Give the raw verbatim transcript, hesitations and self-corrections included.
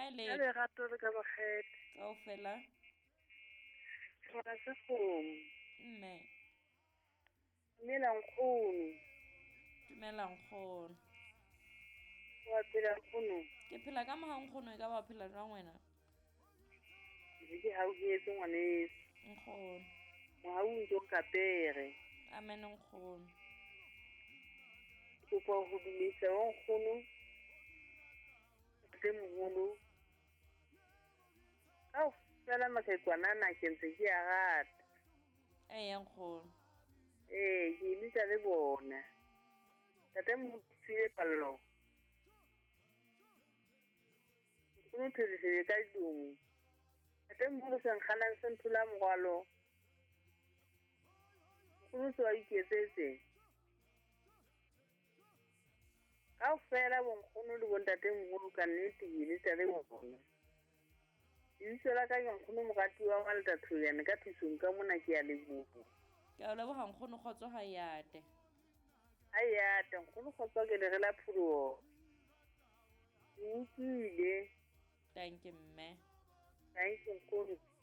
kae le Ya lerato le ka bakgethe. kaofela Tlhola se kgomo. mme Dumela nkgono. dumela nkgono Wa phela nkgono. ke phela ka moga nkgono e ka ba phela jwang wena Ke ke hauhetse ngwaneso. nkgono Mohau ntso kapere. amen nkgono Ke kopa ho dumedisa wa nkgono. Ntate moholo. Ao, fela makgaikwanana ke ntse ke a rata. ee nkgono Ee, ke ilisa le bona. Ntate moholo file pallo. Nkgono thelisele ka dilomo. Ntate moholo se nkganang se nthola morwalo. Nkgono se wa iketsetse. Kaofela bonkgono le bontate moholo ka nnete ke ilisa le bona. Lebitso la ka ke nkgono moratuwa wa Letathuyane ka thusong ka mona ke a leboha. ke a o leboga nkgono kgotso ga yate Hayata nkgono kgotsa ke le re la pholoho. Ke utlwile. tanke mme Thank you nkgono.